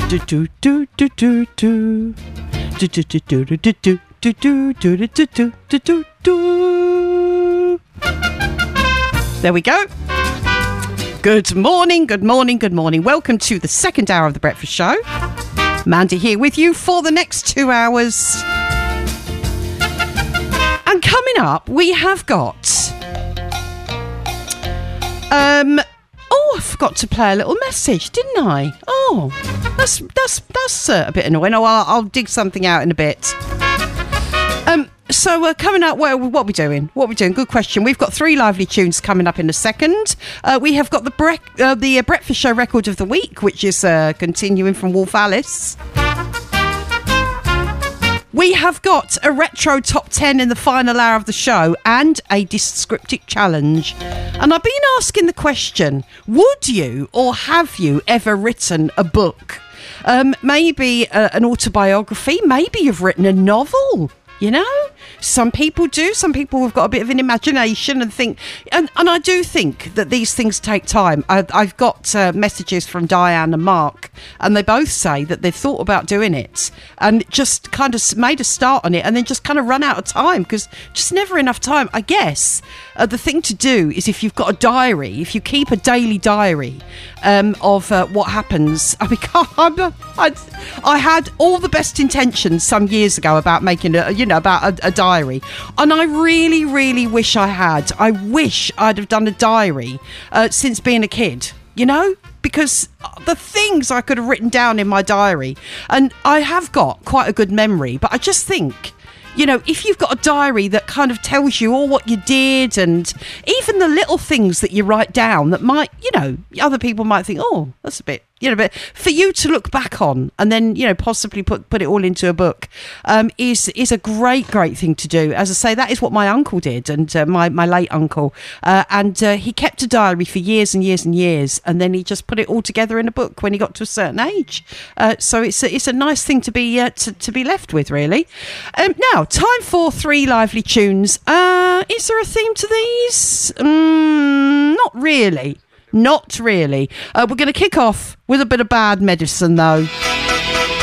There we go. Good morning, good morning, good morning. Welcome to the second hour of the Breakfast Show. Mandy here with you for the next 2 hours. And coming up, we have got... I forgot to play a little message, didn't I? Oh, that's a bit annoying. Oh, I'll dig something out in a bit. So coming up, what are we doing? Good question. We've got 3 lively tunes coming up in a second. We have got the Breakfast Show Record of the Week, which is continuing from Wolf Alice. We have got a retro top 10 in the final hour of the show and a descriptive challenge. And I've been asking the question, would you or have you ever written a book? Maybe an autobiography, maybe you've written a novel. You know, some people do. Some people have got a bit of an imagination and think, and I do think that these things take time. I've got messages from Diane and Mark, and they both say that they've thought about doing it and just kind of made a start on it and then just kind of run out of time because just never enough time. I guess the thing to do is if you've got a diary, if you keep a daily diary of what happens. I mean, I had all the best intentions some years ago about making a diary, and I really, really wish I had. I wish I'd have done a diary since being a kid, you know, because the things I could have written down in my diary, and I have got quite a good memory, but I just think, you know, if you've got a diary that kind of tells you all what you did and even the little things that you write down that might, you know, other people might think, oh, that's a bit, you know, but for you to look back on and then, you know, possibly put it all into a book is a great thing to do. As I say, that is what my uncle did, and my late uncle, and he kept a diary for years and years and years, and then he just put it all together in a book when he got to a certain age. So it's a nice thing to be left with, really. Now, time for 3 lively tunes. Is there a theme to these? Not really. We're going to kick off with a bit of bad medicine, though.